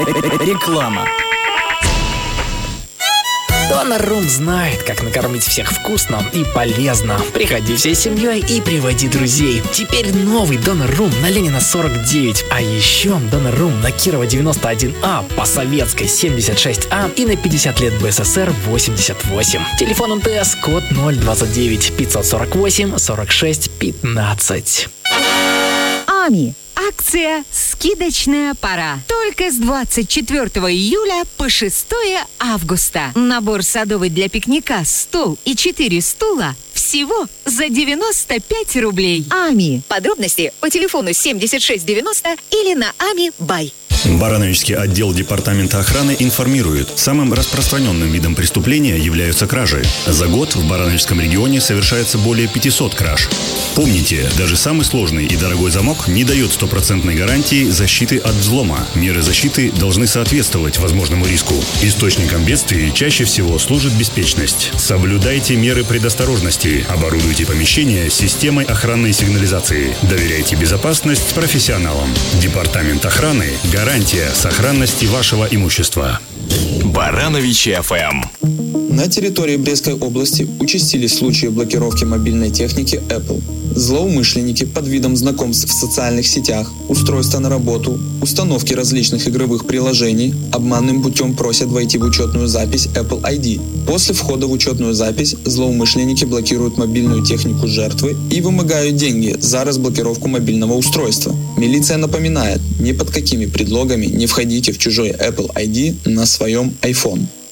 Реклама. Донор-Рум знает, как накормить всех вкусно и полезно. Приходи всей семьей и приводи друзей. Теперь новый Донор-Рум на Ленина 49. А еще Донор-Рум на Кирова 91А, по Советской 76А и на 50 лет БССР 88. Телефон МТС код 029 548 46 15. АМИ. Акция «Скидочная пора». Только с 24 июля по 6 августа. Набор садовый для пикника, стол и 4 стула всего за 95 рублей. АМИ. Подробности по телефону 7690 или на АМИ Бай. Барановичский отдел Департамента охраны информирует, самым распространенным видом преступления являются кражи. За год в Барановичском регионе совершается более 500 краж. Помните, даже самый сложный и дорогой замок не дает стопроцентной гарантии защиты от взлома. Меры защиты должны соответствовать возможному риску. Источником бедствий чаще всего служит беспечность. Соблюдайте меры предосторожности. Оборудуйте помещение системой охранной сигнализации. Доверяйте безопасность профессионалам. Департамент охраны – гарантия сохранности вашего имущества. Барановичи ФМ. На территории Брестской области участились случаи блокировки мобильной техники Apple. Злоумышленники под видом знакомств в социальных сетях, устройства на работу, установки различных игровых приложений обманным путем просят войти в учетную запись Apple ID. После входа в учетную запись злоумышленники блокируют мобильную технику жертвы и вымогают деньги за разблокировку мобильного устройства. Милиция напоминает, ни под какими предлогами не входите в чужой Apple ID на своем iPhone.